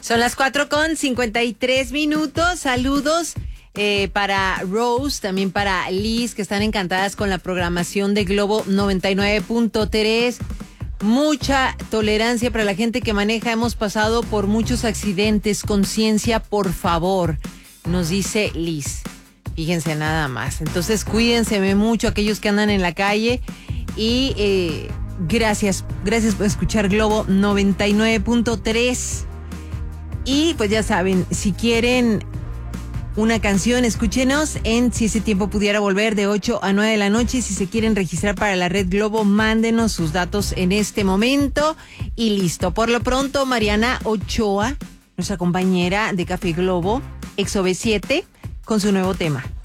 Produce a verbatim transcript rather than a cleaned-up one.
Son las cuatro con cincuenta y tres minutos. Saludos eh, para Rose, también para Liz, que están encantadas con la programación de Globo noventa y nueve punto tres. Mucha tolerancia para la gente que maneja. Hemos pasado por muchos accidentes. Conciencia, por favor, nos dice Liz. Fíjense nada más. Entonces, cuídense mucho aquellos que andan en la calle. Y eh, gracias, gracias por escuchar Globo noventa y nueve punto tres. Y pues ya saben, si quieren una canción, escúchenos en Si ese tiempo pudiera volver de ocho a nueve de la noche. Si se quieren registrar para la Red Globo, mándenos sus datos en este momento y listo. Por lo pronto, Mariana Ochoa, nuestra compañera de Café Globo, Exo B siete, con su nuevo tema.